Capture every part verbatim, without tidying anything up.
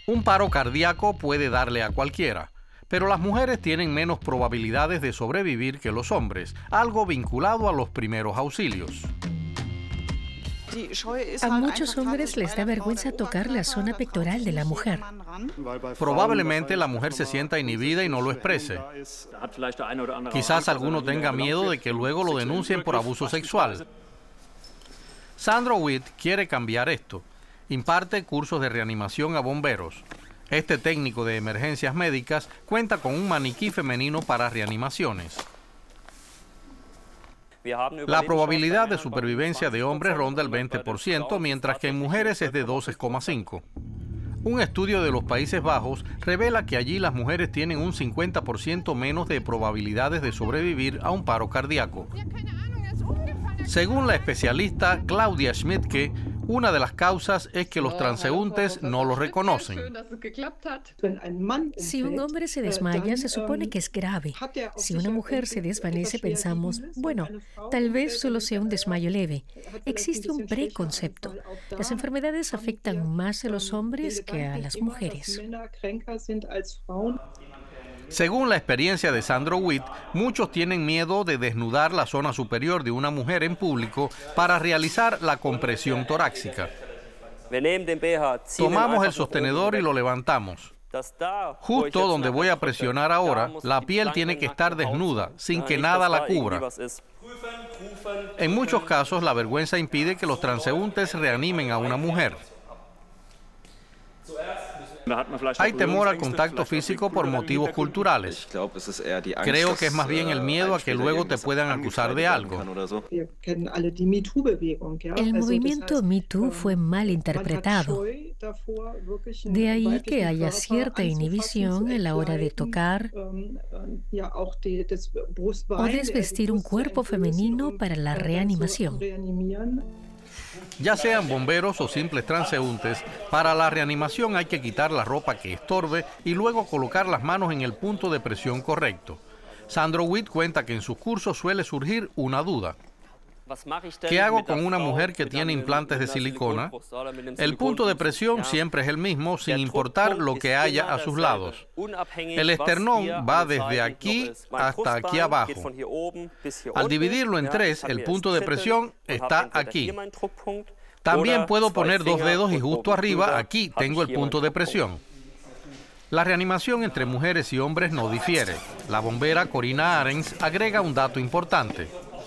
Un paro cardíaco puede darle a cualquiera, pero las mujeres tienen menos probabilidades de sobrevivir que los hombres, algo vinculado a los primeros auxilios. A muchos hombres les da vergüenza tocar la zona pectoral de la mujer. Probablemente la mujer se sienta inhibida y no lo exprese. Quizás alguno tenga miedo de que luego lo denuncien por abuso sexual. Sandro Witt quiere cambiar esto. Imparte cursos de reanimación a bomberos. Este técnico de emergencias médicas cuenta con un maniquí femenino para reanimaciones. La probabilidad de supervivencia de hombres ronda el veinte por ciento, mientras que en mujeres es de doce coma cinco por ciento. Un estudio de los Países Bajos revela que allí las mujeres tienen un cincuenta por ciento menos de probabilidades de sobrevivir a un paro cardíaco. Según la especialista Claudia Schmidtke, una de las causas es que los transeúntes no lo reconocen. Si un hombre se desmaya, se supone que es grave. Si una mujer se desvanece, pensamos, bueno, tal vez solo sea un desmayo leve. Existe un preconcepto. Las enfermedades afectan más a los hombres que a las mujeres. Según la experiencia de Sandro Witt, muchos tienen miedo de desnudar la zona superior de una mujer en público para realizar la compresión torácica. Tomamos el sostenedor y lo levantamos. Justo donde voy a presionar ahora, la piel tiene que estar desnuda, sin que nada la cubra. En muchos casos, la vergüenza impide que los transeúntes reanimen a una mujer. Hay temor al contacto físico por motivos culturales. Creo que es más bien el miedo a que luego te puedan acusar de algo. El movimiento Me Too fue mal interpretado. De ahí que haya cierta inhibición a la hora de tocar o desvestir un cuerpo femenino para la reanimación. Ya sean bomberos o simples transeúntes, para la reanimación hay que quitar la ropa que estorbe y luego colocar las manos en el punto de presión correcto. Sandro Witt cuenta que en sus cursos suele surgir una duda. ¿Qué hago con una mujer que tiene implantes de silicona? El punto de presión siempre es el mismo, sin importar lo que haya a sus lados. El esternón va desde aquí hasta aquí abajo. Al dividirlo en tres, el punto de presión está aquí. También puedo poner dos dedos y justo arriba, aquí, tengo el punto de presión. La reanimación entre mujeres y hombres no difiere. La bombera Corina Arens agrega un dato importante.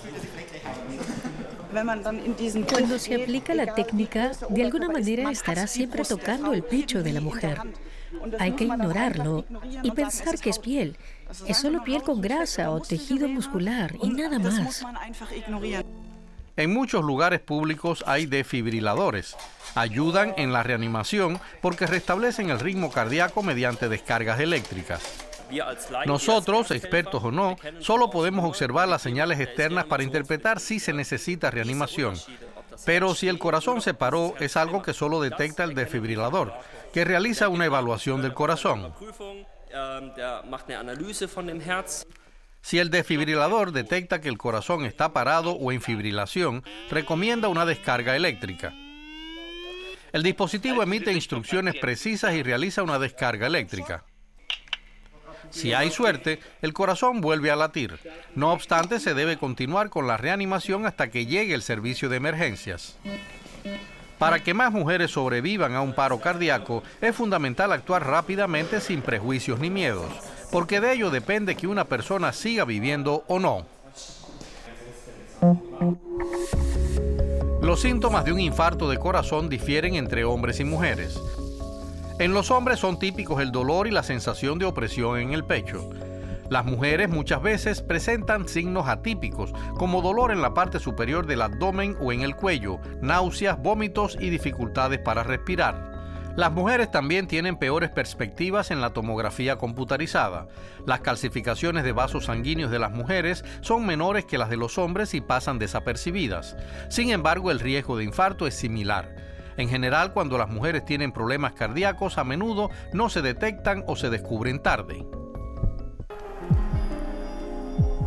Cuando se aplica la técnica, de alguna manera estará siempre tocando el pecho de la mujer. Hay que ignorarlo y pensar que es piel. Es solo piel con grasa o tejido muscular y nada más. En muchos lugares públicos hay desfibriladores. Ayudan en la reanimación porque restablecen el ritmo cardíaco mediante descargas eléctricas. Nosotros, expertos o no, solo podemos observar las señales externas para interpretar si se necesita reanimación. Pero si el corazón se paró, es algo que solo detecta el desfibrilador, que realiza una evaluación del corazón. Si el desfibrilador detecta que el corazón está parado o en fibrilación, recomienda una descarga eléctrica. El dispositivo emite instrucciones precisas y realiza una descarga eléctrica. Si hay suerte, el corazón vuelve a latir. No obstante, se debe continuar con la reanimación hasta que llegue el servicio de emergencias. Para que más mujeres sobrevivan a un paro cardíaco, es fundamental actuar rápidamente sin prejuicios ni miedos, porque de ello depende que una persona siga viviendo o no. Los síntomas de un infarto de corazón difieren entre hombres y mujeres. En los hombres son típicos el dolor y la sensación de opresión en el pecho. Las mujeres muchas veces presentan signos atípicos, como dolor en la parte superior del abdomen o en el cuello, náuseas, vómitos y dificultades para respirar. Las mujeres también tienen peores perspectivas en la tomografía computarizada. Las calcificaciones de vasos sanguíneos de las mujeres son menores que las de los hombres y pasan desapercibidas. Sin embargo, el riesgo de infarto es similar. En general, cuando las mujeres tienen problemas cardíacos, a menudo no se detectan o se descubren tarde.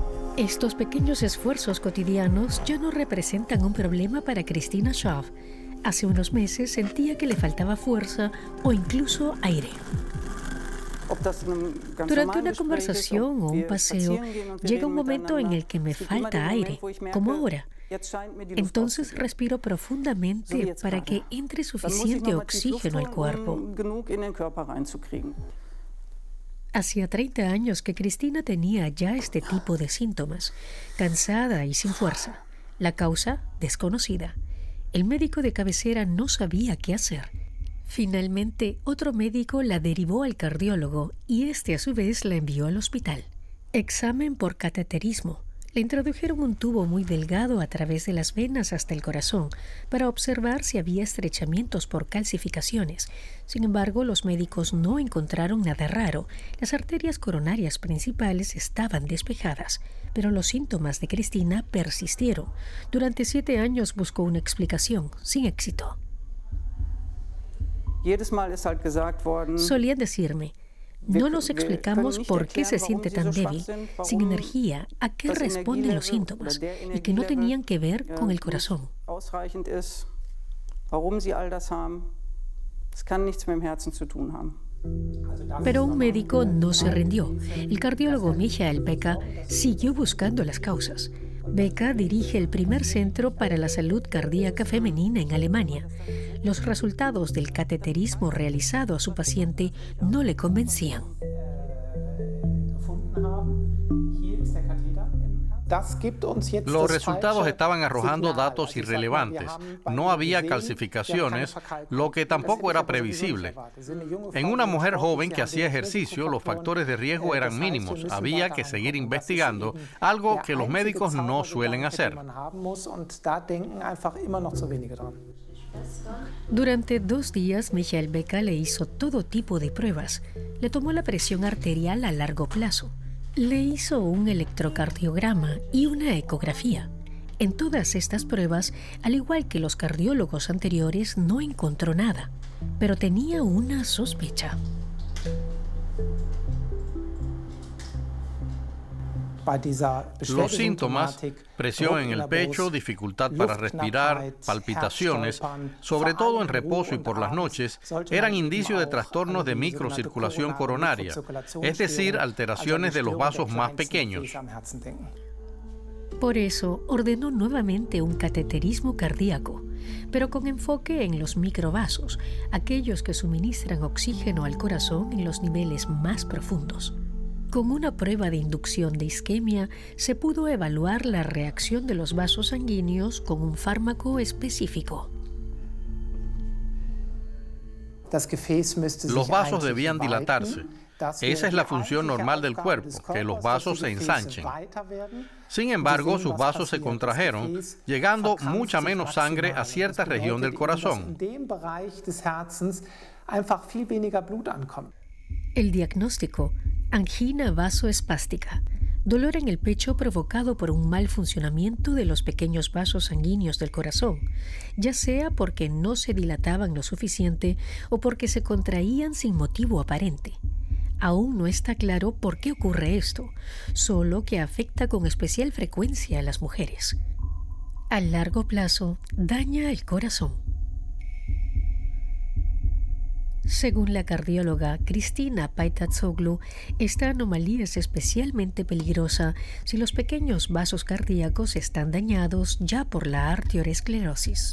Estos pequeños esfuerzos cotidianos ya no representan un problema para Christina Schaaf. Hace unos meses sentía que le faltaba fuerza o incluso aire. Durante una conversación o un paseo, llega un momento en el que me falta aire, como ahora. Entonces respiro profundamente para que entre suficiente oxígeno al cuerpo. Hacía treinta años que Cristina tenía ya este tipo de síntomas, cansada y sin fuerza. La causa, desconocida. El médico de cabecera no sabía qué hacer. Finalmente, otro médico la derivó al cardiólogo y este a su vez la envió al hospital. Examen por cateterismo. Le introdujeron un tubo muy delgado a través de las venas hasta el corazón para observar si había estrechamientos por calcificaciones. Sin embargo, los médicos no encontraron nada raro. Las arterias coronarias principales estaban despejadas, pero los síntomas de Cristina persistieron. Durante siete años buscó una explicación, sin éxito. Solían decirme: no nos explicamos por qué se siente tan débil, sin energía, a qué responden los síntomas y que no tenían que ver con el corazón. Pero un médico no se rindió. El cardiólogo Michael Becker siguió buscando las causas. Becker dirige el primer centro para la salud cardíaca femenina en Alemania. Los resultados del cateterismo realizado a su paciente no le convencían. Los resultados estaban arrojando datos irrelevantes. No había calcificaciones, lo que tampoco era previsible. En una mujer joven que hacía ejercicio, los factores de riesgo eran mínimos. Había que seguir investigando, algo que los médicos no suelen hacer. Durante dos días, Michael Becker le hizo todo tipo de pruebas. Le tomó la presión arterial a largo plazo. Le hizo un electrocardiograma y una ecografía. En todas estas pruebas, al igual que los cardiólogos anteriores, no encontró nada, pero tenía una sospecha. Los síntomas, presión en el pecho, dificultad para respirar, palpitaciones, sobre todo en reposo y por las noches, eran indicios de trastornos de microcirculación coronaria, es decir, alteraciones de los vasos más pequeños. Por eso ordenó nuevamente un cateterismo cardíaco, pero con enfoque en los microvasos, aquellos que suministran oxígeno al corazón en los niveles más profundos. Con una prueba de inducción de isquemia, se pudo evaluar la reacción de los vasos sanguíneos con un fármaco específico. Los vasos debían dilatarse. Esa es la función normal del cuerpo, que los vasos se ensanchen. Sin embargo, sus vasos se contrajeron, llegando mucha menos sangre a cierta región del corazón. El diagnóstico: angina vasoespástica, dolor en el pecho provocado por un mal funcionamiento de los pequeños vasos sanguíneos del corazón, ya sea porque no se dilataban lo suficiente o porque se contraían sin motivo aparente. Aún no está claro por qué ocurre esto, solo que afecta con especial frecuencia a las mujeres. A largo plazo, daña el corazón. Según la cardióloga Cristina Paitatzoglu, esta anomalía es especialmente peligrosa si los pequeños vasos cardíacos están dañados ya por la arteriosclerosis.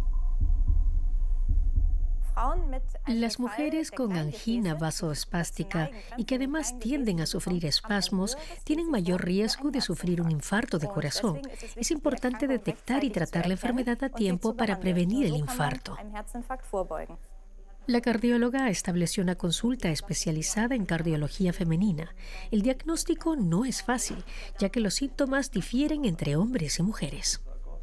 Las mujeres con angina vasoespástica y que además tienden a sufrir espasmos tienen mayor riesgo de sufrir un infarto de corazón. Es importante detectar y tratar la enfermedad a tiempo para prevenir el infarto. La cardióloga estableció una consulta especializada en cardiología femenina. El diagnóstico no es fácil, ya que los síntomas difieren entre hombres y mujeres.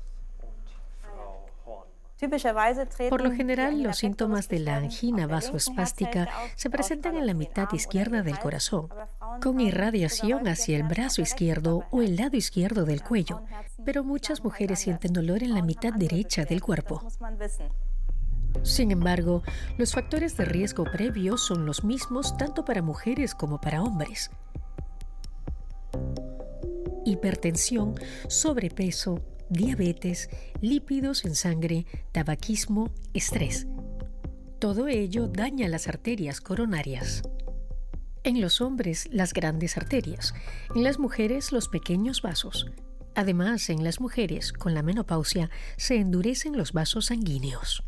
Por lo general, los síntomas de la angina vasoespástica se presentan en la mitad izquierda del corazón, con irradiación hacia el brazo izquierdo o el lado izquierdo del cuello, pero muchas mujeres sienten dolor en la mitad derecha del cuerpo. Sin embargo, los factores de riesgo previos son los mismos tanto para mujeres como para hombres. Hipertensión, sobrepeso, diabetes, lípidos en sangre, tabaquismo, estrés. Todo ello daña las arterias coronarias. En los hombres, las grandes arterias. En las mujeres, los pequeños vasos. Además, en las mujeres, con la menopausia, se endurecen los vasos sanguíneos.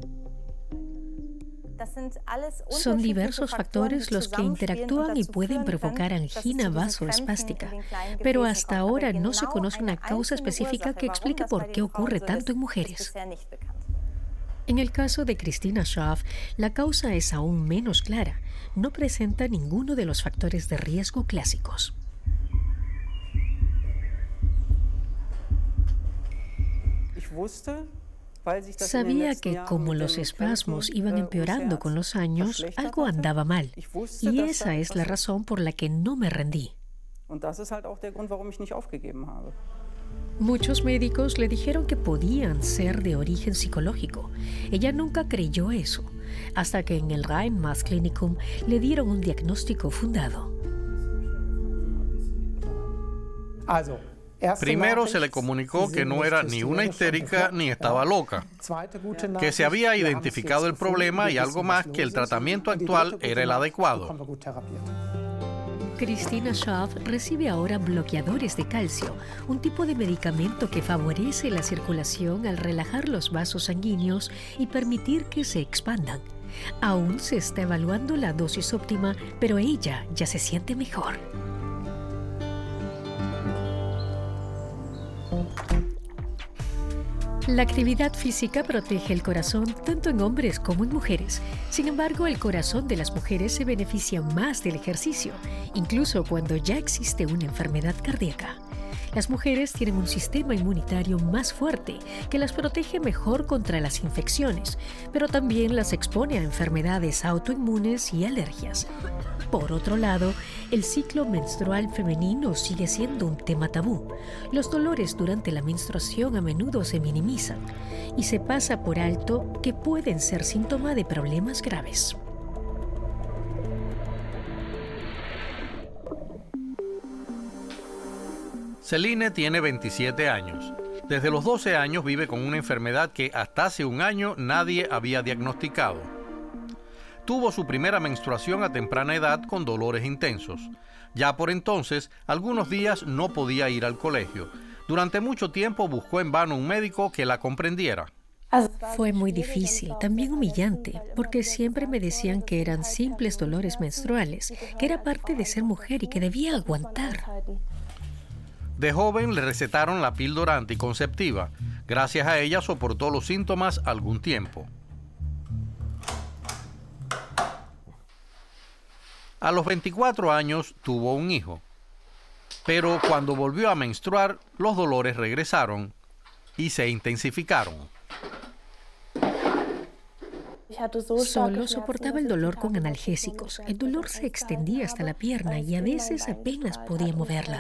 Son diversos factores los que interactúan y pueden provocar angina vasoespástica, pero hasta ahora no se conoce una causa específica que explique por qué ocurre tanto en mujeres. En el caso de Christina Schaaf, la causa es aún menos clara. No presenta ninguno de los factores de riesgo clásicos. Sabía que como los espasmos iban empeorando con los años, algo andaba mal. Y esa es la razón por la que no me rendí. Muchos médicos le dijeron que podían ser de origen psicológico. Ella nunca creyó eso, hasta que en el Rhein-Maas-Klinikum le dieron un diagnóstico fundado. Primero se le comunicó que no era ni una histérica ni estaba loca, que se había identificado el problema y algo más, que el tratamiento actual era el adecuado. Christina Schaaf recibe ahora bloqueadores de calcio, un tipo de medicamento que favorece la circulación al relajar los vasos sanguíneos y permitir que se expandan. Aún se está evaluando la dosis óptima, pero ella ya se siente mejor. La actividad física protege el corazón tanto en hombres como en mujeres. Sin embargo, el corazón de las mujeres se beneficia más del ejercicio, incluso cuando ya existe una enfermedad cardíaca. Las mujeres tienen un sistema inmunitario más fuerte que las protege mejor contra las infecciones, pero también las expone a enfermedades autoinmunes y alergias. Por otro lado, el ciclo menstrual femenino sigue siendo un tema tabú. Los dolores durante la menstruación a menudo se minimizan y se pasa por alto que pueden ser síntoma de problemas graves. Celine tiene veintisiete años. Desde los doce años vive con una enfermedad que hasta hace un año nadie había diagnosticado. Tuvo su primera menstruación a temprana edad con dolores intensos. Ya por entonces, algunos días no podía ir al colegio. Durante mucho tiempo buscó en vano un médico que la comprendiera. Fue muy difícil, también humillante, porque siempre me decían que eran simples dolores menstruales, que era parte de ser mujer y que debía aguantar. De joven le recetaron la píldora anticonceptiva. Gracias a ella soportó los síntomas algún tiempo. A los veinticuatro años tuvo un hijo, pero cuando volvió a menstruar, los dolores regresaron y se intensificaron. Solo soportaba el dolor con analgésicos. El dolor se extendía hasta la pierna y a veces apenas podía moverla.